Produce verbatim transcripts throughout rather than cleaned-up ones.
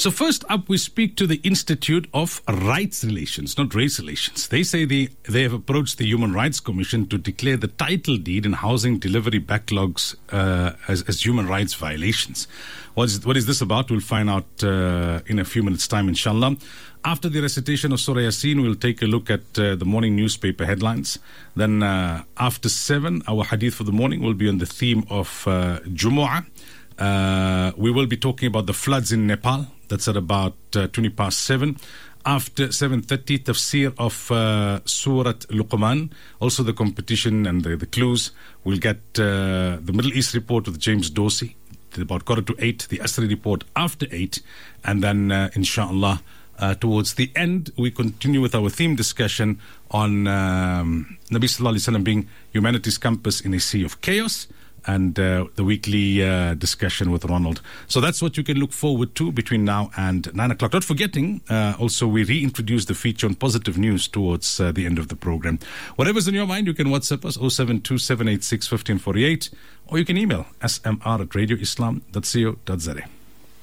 So first up, we speak to the Institute of Rights Relations, not Race Relations. They say they, they have approached the Human Rights Commission to declare the title deed and housing delivery backlogs uh, as, as human rights violations. What is, what is this about? We'll find out uh, in a few minutes' time, inshallah. After the recitation of Surah Yasin, we'll take a look at uh, the morning newspaper headlines. Then uh, after seven, our hadith for the morning will be on the theme of uh, Jumu'ah. Uh, we will be talking about the floods in Nepal. That's at about uh, twenty past seven. After seven thirty, tafsir of uh, Surat Luqman. Also the competition and the, the clues. We'll get uh, the Middle East report with James Dorsey. About quarter to eight. The Asri report after eight. And then, uh, inshallah, uh, towards the end, we continue with our theme discussion on um, Nabi Sallallahu Alaihi Wasallam being humanity's compass in a sea of chaos. And uh, the weekly uh, discussion with Ronald. So that's what you can look forward to between now and nine o'clock. Not forgetting, uh, also we reintroduce the feature on positive news towards uh, the end of the program. Whatever's in your mind, you can WhatsApp us oh seven two, seven eight six, one five four eight, or you can email s m r at radio islam dot co dot z a.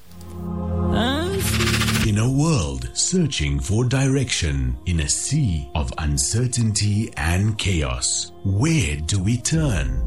In a world searching for direction, in a sea of uncertainty and chaos, where do we turn?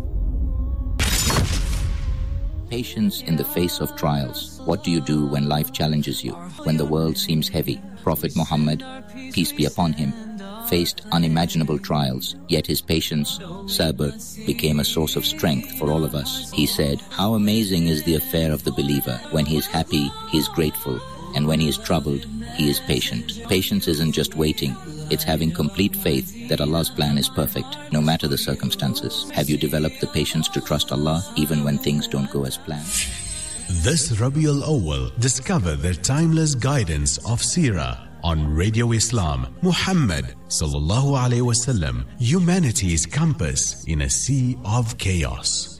Patience in the face of trials. What do you do when life challenges you, when the world seems heavy? Prophet Muhammad, peace be upon him, faced unimaginable trials, yet his patience, sabr, became a source of strength for all of us. He said, how amazing is the affair of the believer. When he is happy, he is grateful, and when he is troubled, he is patient. Patience isn't just waiting. It's having complete faith that Allah's plan is perfect, no matter the circumstances. Have you developed the patience to trust Allah, even when things don't go as planned? This Rabiul Awwal, discover the timeless guidance of Seerah on Radio Islam. Muhammad Sallallahu Alaihi Wasallam, humanity's compass in a sea of chaos.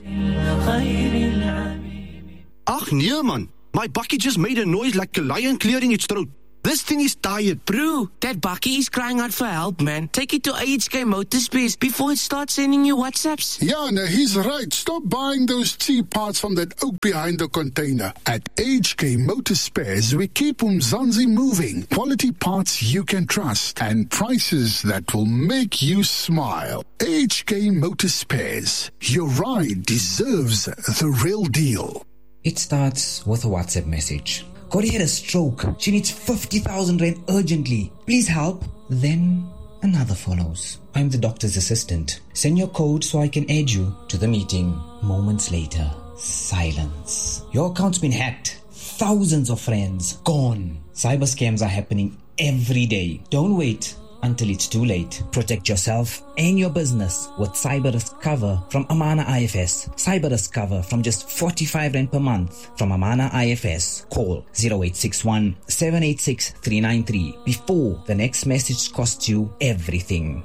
Ach nee man, my bakkie just made a noise like a lion clearing its throat. This thing is tired. Bro, that bakkie is crying out for help, man. Take it to A H K Motorspares before it starts sending you WhatsApps. Yeah, no, he's right. Stop buying those cheap parts from that oak behind the container. At A H K Motorspares, we keep Umzansi moving. Quality parts you can trust and prices that will make you smile. A H K Motorspares. Your ride deserves the real deal. It starts with a WhatsApp message. Corey had a stroke. She needs fifty thousand rand urgently. Please help. Then another follows. I'm the doctor's assistant. Send your code so I can add you to the meeting. Moments later, silence. Your account's been hacked. Thousands of friends gone. Cyber scams are happening every day. Don't wait until it's too late. Protect yourself and your business with cyber risk cover from Amana I F S. Cyber risk cover from just forty-five rand per month from Amana I F S. Call zero eight six one, seven eight six, three nine three before the next message costs you everything.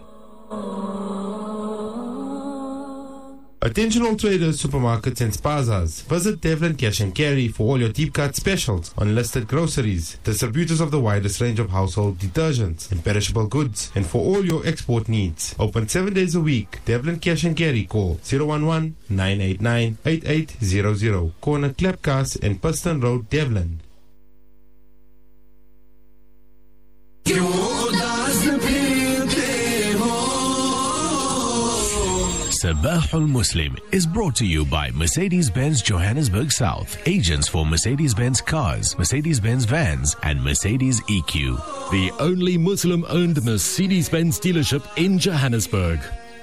Attention all traders, supermarkets and spazas. Visit Devlin Cash and Carry for all your deep cut specials on listed groceries, distributors of the widest range of household detergents and perishable goods, and for all your export needs. Open seven days a week. Devlin Cash and Carry. Call zero one one, nine eight nine, eight eight zero zero. Corner Klepkas and Piston Road, Devlin. Sabahul Muslim is brought to you by Mercedes-Benz Johannesburg South, agents for Mercedes-Benz cars, Mercedes-Benz vans, and Mercedes E Q. The only Muslim-owned Mercedes-Benz dealership in Johannesburg.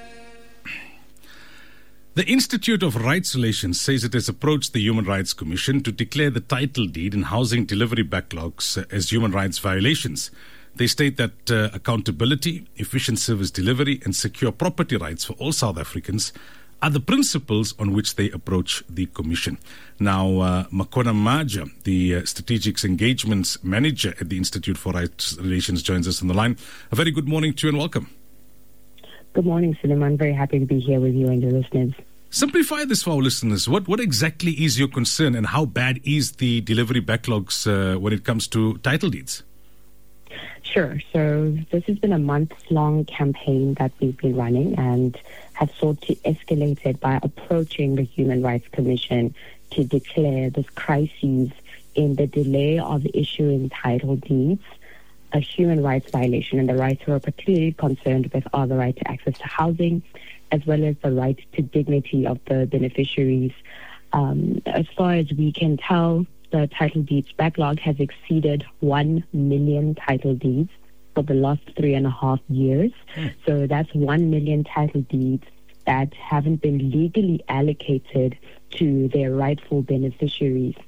The Institute of Rights Relations says it has approached the Human Rights Commission to declare the title deed and housing delivery backlogs as human rights violations. They state that uh, accountability, efficient service delivery, and secure property rights for all South Africans are the principles on which they approach the Commission. Now, uh, Makona Maja, the uh, Strategic Engagements Manager at the Institute for Rights Relations, joins us on the line. A very good morning to you and welcome. Good morning, Suleiman. Very happy to be here with you and your listeners. Simplify this for our listeners. What what exactly is your concern and how bad is the delivery backlogs uh, when it comes to title deeds? Sure. So this has been a month-long campaign that we've been running and have sought to escalate it by approaching the Human Rights Commission to declare this crisis in the delay of issuing title deeds a human rights violation, and the rights were particularly concerned with are the right to access to housing, as well as the right to dignity of the beneficiaries. Um, as far as we can tell, the title deeds backlog has exceeded one million title deeds for the last three and a half years. Mm. So that's one million title deeds that haven't been legally allocated to their rightful beneficiaries.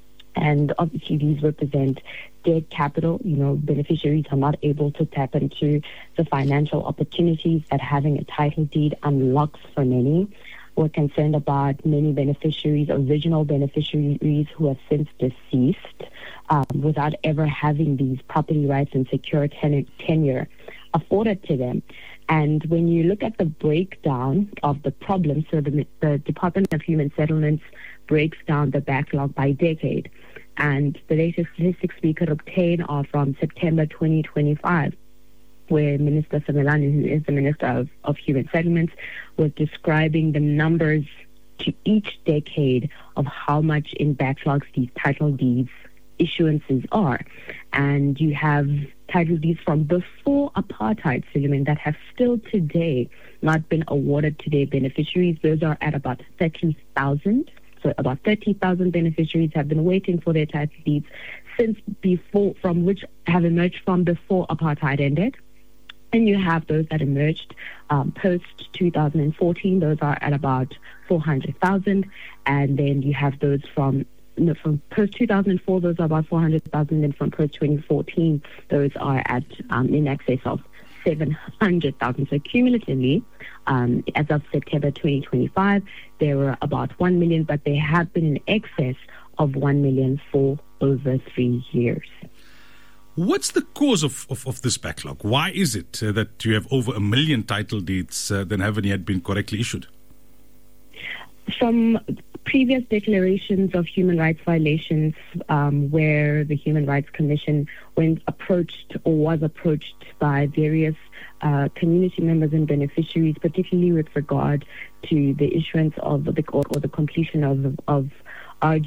And obviously these represent dead capital. You know, beneficiaries are not able to tap into the financial opportunities that having a title deed unlocks for many. We're concerned about many beneficiaries, original beneficiaries who have since deceased, um, without ever having these property rights and secure ten- tenure afforded to them. And when you look at the breakdown of the problem, so the, the Department of Human Settlements breaks down the backlog by decade. And the latest statistics we could obtain are from September twenty twenty-five, where Minister Simelane, who is the Minister of, of Human Settlements, was describing the numbers to each decade of how much in backlogs these title deeds issuances are. And you have title deeds from before apartheid, Suleiman, that have still today not been awarded to their beneficiaries. Those are at about thirty thousand. So about thirty thousand beneficiaries have been waiting for their title deeds since before, from which have emerged from before apartheid ended. And you have those that emerged um, post two thousand fourteen. Those are at about four hundred thousand. And then you have those from no, from post two thousand four, those are about four hundred thousand. And from post twenty fourteen, those are at um, in excess of seven hundred thousand. So cumulatively, um, as of September twenty twenty-five, there were about one million, but they have been in excess of one million for over three years. What's the cause of, of, of this backlog? Why is it uh, that you have over a million title deeds uh, that haven't yet been correctly issued? From previous declarations of human rights violations, um, where the Human Rights Commission, when approached or was approached by various uh, community members and beneficiaries, particularly with regard to the issuance of the or, or the completion of of R D